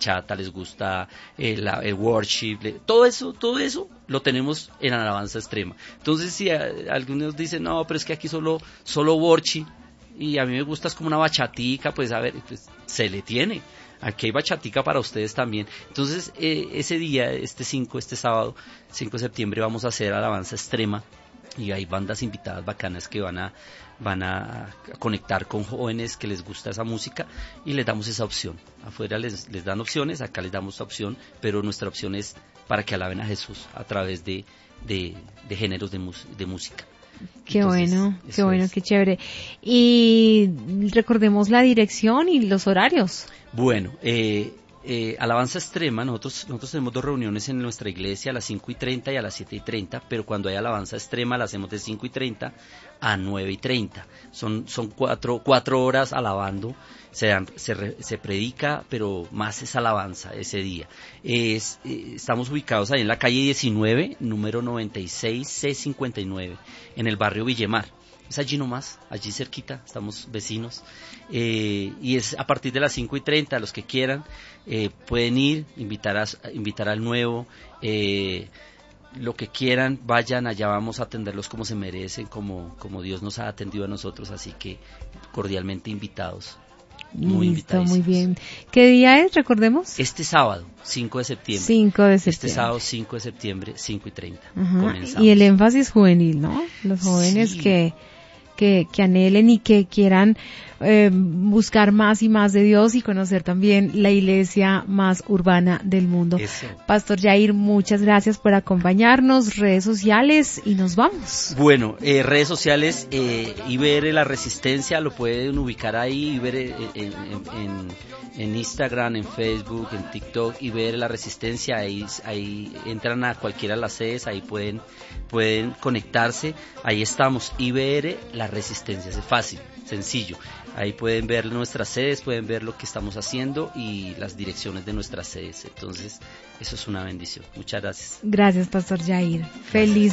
bachata, les gusta el worship, todo eso lo tenemos en Alabanza Extrema. Entonces, si algunos dicen, no, pero es que aquí solo worship, y a mí me gusta es como una bachatica, pues a ver, pues, se le tiene. Aquí hay bachatica para ustedes también. Entonces, ese día, este sábado, 5 de septiembre, vamos a hacer Alabanza Extrema, y hay bandas invitadas bacanas que van a conectar con jóvenes que les gusta esa música, y les damos esa opción. Afuera les dan opciones, acá les damos opción, pero nuestra opción es para que alaben a Jesús a través de géneros de música. Qué Entonces, bueno, qué chévere. Y recordemos la dirección y los horarios. Bueno, Alabanza Extrema, nosotros tenemos 2 reuniones en nuestra iglesia, a las 5:30 y a las 7:30, pero cuando hay Alabanza Extrema la hacemos de 5:30 a 9:30. Son 4 horas alabando, se predica, pero más es alabanza ese día. Estamos ubicados ahí en la calle 19, número 96 C59, en el barrio Villemar. Es allí nomás, allí cerquita, estamos vecinos, y es a partir de las 5:30. Los que quieran pueden invitar al nuevo, lo que quieran, vayan, allá vamos a atenderlos como se merecen, como Dios nos ha atendido a nosotros, así que cordialmente invitados. Muy invitados. Muy bien. ¿Qué día es? Recordemos. Este sábado, 5 de septiembre. 5 de septiembre. Este sábado, 5 de septiembre, 5:30. Y el énfasis juvenil, ¿no? Los jóvenes sí. que anhelen y que quieran buscar más y más de Dios y conocer también la iglesia más urbana del mundo. Eso. Pastor Yair, muchas gracias por acompañarnos, redes sociales, y nos vamos. Bueno, redes sociales, IBR La Resistencia, lo pueden ubicar ahí, IBR en Instagram, en Facebook, en TikTok, IBR La Resistencia, ahí entran a cualquiera de las sedes, ahí pueden conectarse, ahí estamos, IBR La Resistencia, es fácil, sencillo. Ahí pueden ver nuestras sedes, pueden ver lo que estamos haciendo y las direcciones de nuestras sedes. Entonces, eso es una bendición. Muchas gracias. Gracias, Pastor Yair. Feliz